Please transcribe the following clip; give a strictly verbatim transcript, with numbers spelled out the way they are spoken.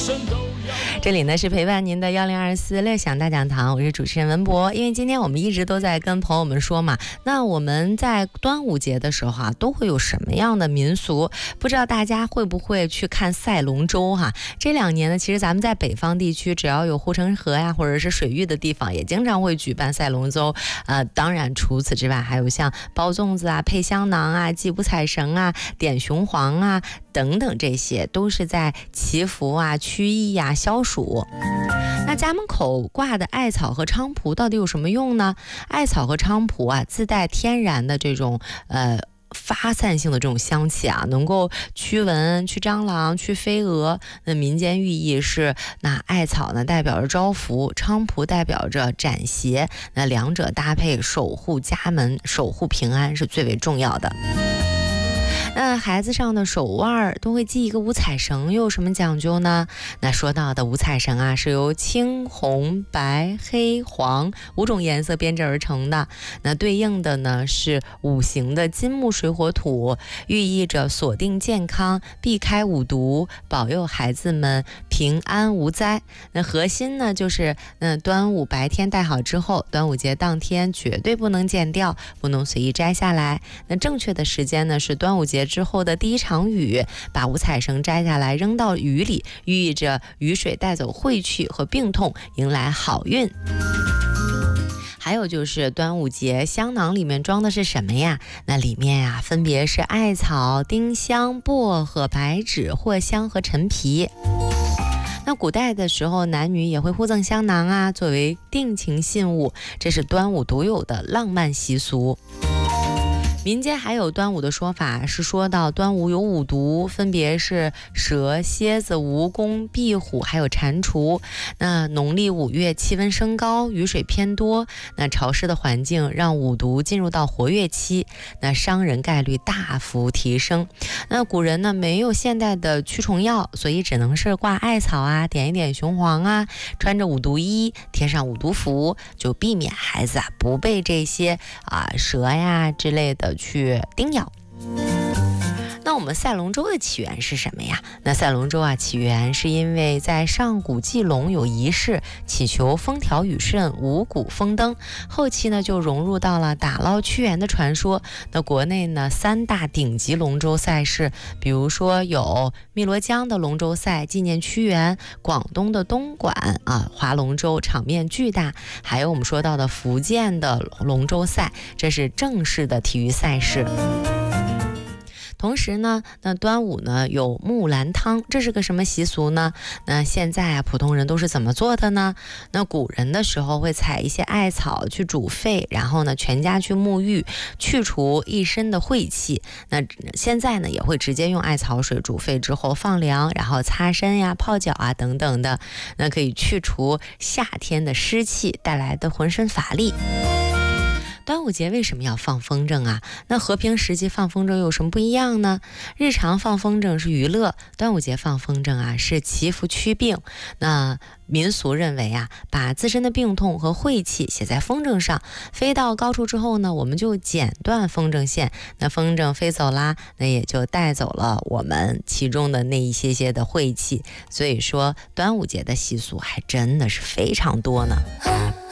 这里呢是陪伴您的幺零二四乐享大讲堂，我是主持人文博。因为今天我们一直都在跟朋友们说嘛，那我们在端午节的时候啊，都会有什么样的民俗？不知道大家会不会去看赛龙舟哈？这两年呢，其实咱们在北方地区，只要有护城河呀，或者是水域的地方，也经常会举办赛龙舟。呃，当然除此之外，还有像包粽子啊、配香囊啊、祭五彩绳啊、点雄黄啊等等，这些都是在祈福啊、驱疫啊、消暑。那家门口挂的艾草和菖蒲到底有什么用呢？艾草和菖蒲啊，自带天然的这种呃发散性的这种香气啊，能够驱蚊、驱蟑螂、驱飞蛾。那民间寓意是，那艾草呢代表着招福，菖蒲代表着斩邪。那两者搭配，守护家门、守护平安是最为重要的。那孩子上的手腕都会系一个五彩绳，又有什么讲究呢？那说到的五彩绳啊，是由青、红、白、黑、黄五种颜色编织而成的。那对应的呢是五行的金木水火土，寓意着锁定健康，避开五毒，保佑孩子们平安无灾。那核心呢就是那端午白天戴好之后，端午节当天绝对不能剪掉，不能随意摘下来。那正确的时间呢是端午节之后的第一场雨，把五彩绳摘下来扔到雨里，寓意着雨水带走晦气和病痛，迎来好运。还有就是端午节香囊里面装的是什么呀？那里面呀、啊、分别是艾草、丁香、薄荷、白芷、藿香和陈皮。那古代的时候，男女也会互赠香囊啊，作为定情信物，这是端午独有的浪漫习俗。民间还有端午的说法，是说到端午有五毒，分别是蛇、蝎子、蜈蚣、壁虎还有蟾蜍。那农历五月气温升高，雨水偏多，那潮湿的环境让五毒进入到活跃期，那伤人概率大幅提升。那古人呢没有现代的驱虫药，所以只能是挂艾草啊，点一点雄黄啊，穿着五毒衣，贴上五毒符，就避免孩子啊不被这些啊蛇呀之类的去叮咬。那我们赛龙舟的起源是什么呀？那赛龙舟啊，起源是因为在上古祭龙有仪式，祈求风调雨顺、五谷丰登。后期呢，就融入到了打捞屈原的传说。那国内呢，三大顶级龙舟赛事，比如说有汨罗江的龙舟赛纪念屈原，广东的东莞啊划龙舟场面巨大，还有我们说到的福建的龙舟赛，这是正式的体育赛事。同时呢，那端午呢有木兰汤，这是个什么习俗呢？那现在啊，普通人都是怎么做的呢？那古人的时候会采一些艾草去煮沸，然后呢全家去沐浴，去除一身的晦气。那现在呢也会直接用艾草水煮沸之后放凉，然后擦身呀、泡脚啊等等的，那可以去除夏天的湿气带来的浑身乏力。端午节为什么要放风筝啊？那和平时期放风筝有什么不一样呢？日常放风筝是娱乐，端午节放风筝啊是祈福驱病。那民俗认为啊，把自身的病痛和晦气写在风筝上，飞到高处之后呢，我们就剪断风筝线，那风筝飞走啦，那也就带走了我们其中的那一些些的晦气。所以说端午节的习俗还真的是非常多呢。